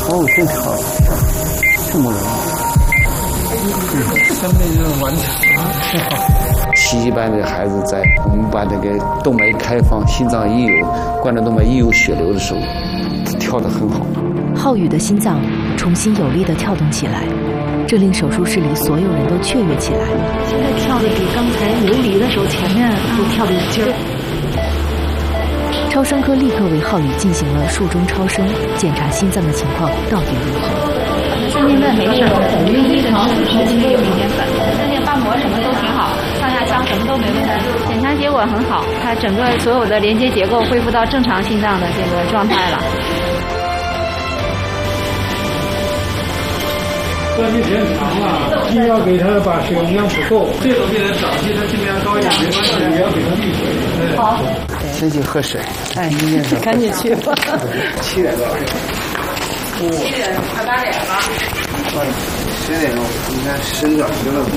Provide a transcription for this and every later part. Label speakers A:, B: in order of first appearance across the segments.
A: 哦，真好，这么容易。生命就完成了，挺好。奇迹般的孩子在我们把那个动脉开放，心脏一有冠状动脉一有血流的时候，跳得很好。
B: 浩宇的心脏重新有力地跳动起来，这令手术室里所有人都雀跃起来。
C: 现在跳得比刚才游离的时候前面都跳得有劲儿。
B: 超声科立刻为浩宇进行了术中超声，检查心脏的情况到底如何。
C: 现在没事，一条是轻微有一点粉，那个瓣膜什么都挺好，上下腔什么都没问题，检查结果很好，它整个所有的连接结构恢复到正常心脏的这个状态了。
D: 关节时间长了，既要给他把血容量补够，这种病人早期他血压高一点没关系，也要给他滤水。
C: 好，
A: 先去喝水。
B: 哎，赶紧去吧。
A: 7点多。
C: 7点快8点了。
A: 10点钟，你看伸转去了。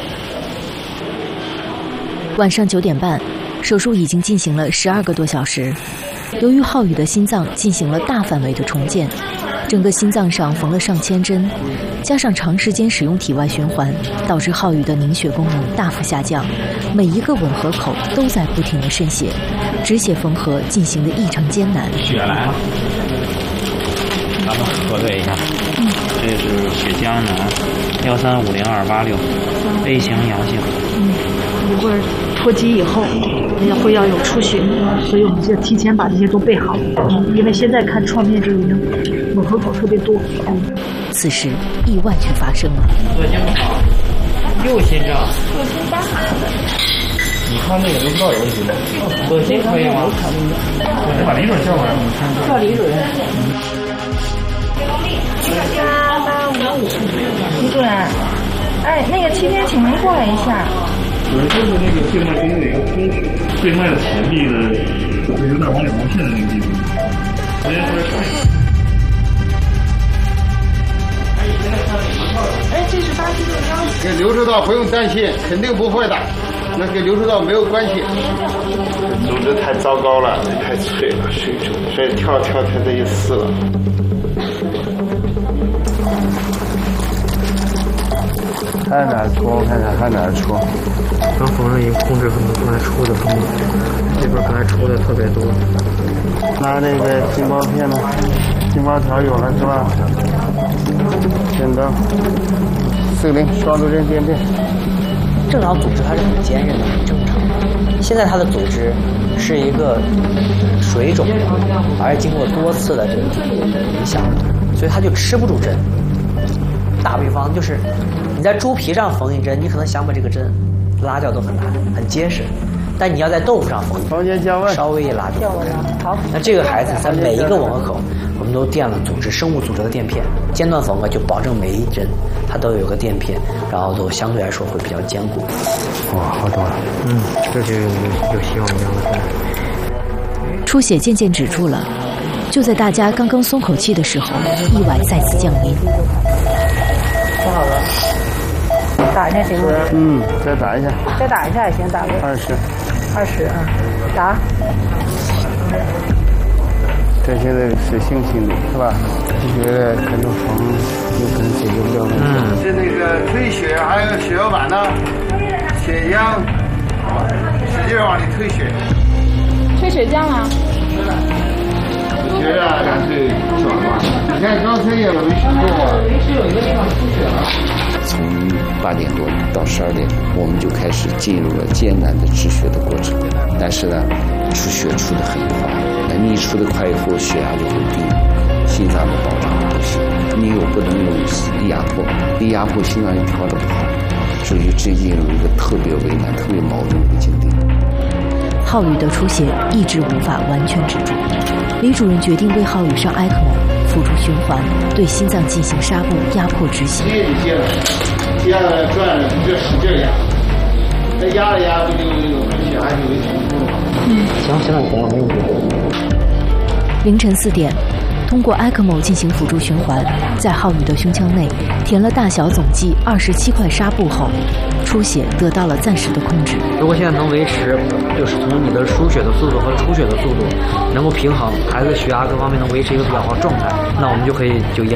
B: 晚上9点半，手术已经进行了12个多小时。由于浩宇的心脏进行了大范围的重建，整个心脏上缝了上千针，加上长时间使用体外循环，导致浩宇的凝血功能大幅下降，每一个吻合口都在不停地渗血，止血缝合进行得异常艰难。
E: 血来了，咱们核对一下，这是血浆囊1350286，A 型阳性。
C: 一会儿脱机以后会要有出血，所以我们就提前把这些都备好。因为现在看创面就已经吻合口特别多。
B: 此时意外却发生了。
E: 左心房，右心脏，
C: 右心单麻的。
E: 你看那个流道有问题吗？左心可以吗？我把李准叫过来，你看。
C: 叫李主任。8855，李主任，哎，那个7天请您过来一下。
D: 就是那个静脉中有一个空血，静脉的前壁的有点往两条线的那个地方，直接过来看一下。
C: 哎，这是巴西豆浆。
A: 跟流出道不用担心，肯定不会的，那跟流出道没有关系。组织太糟糕了，太脆了，水肿，所以跳它这一撕了。还哪出？看看还哪出？
E: 刚缝上已经控制很多，刚才出的很多，这边刚才出的特别多。
A: 拿那个筋包片呢？筋包条有了是吧？剪刀，40双头针垫片。
F: 正常组织它是很坚韧的，很正常的。现在它的组织是一个水肿，而且经过多次的这个影响，所以它就吃不住针。打比方就是，你在猪皮上缝一针，你可能想把这个针拉掉都很难，很结实。但你要在豆腐上缝，稍微一拉掉。好，那这个孩子在每一个吻合口，我们都垫了组织生物组织的垫片，间断缝合就保证每一针它都有个垫片，然后都相对来说会比较坚固。
A: 哇，好多了。
E: 这就有希望一样的。
B: 出血渐渐止住了，就在大家刚刚松口气的时候，意外再次降临。
C: 挺好的。打一下行吗？
A: 再打一下。
C: 再打一下也行，打个20啊，打。
A: 这现在是新型的，是吧？就觉得可能缝有可能解决不了问题。是那个推血，还有血小板呢，血浆，使劲往里推血。
C: 推血浆吗？
A: 我觉得干脆转吧。你看刚才也没行动啊。是有一个地方出血了。从8点多到12点，我们就开始进入了艰难的止血的过程。但是呢，出血出得很快，你一出得快以后，血压就会低，心脏的保障不行。你又不能用低压迫，低压迫心脏又调得不好，所以就进入一个特别为难、特别矛盾的一个境地。
B: 浩宇的出血一直无法完全止住，李主任决定为浩宇上埃克莫，辅助循环，对心脏进行纱布压迫止血。
A: 接下来转了，你就使劲压，再压了压，不就血还就会停住了吗？
F: 行，现在你等我没问题。
B: 凌晨4点，通过埃克莫进行辅助循环，在浩宇的胸腔内填了大小总计27块纱布后，出血得到了暂时的控制。
F: 如果现在能维持，就是从你的输血的速度和出血的速度能够平衡，孩子血压各方面能维持一个比较好的状态，那我们就可以延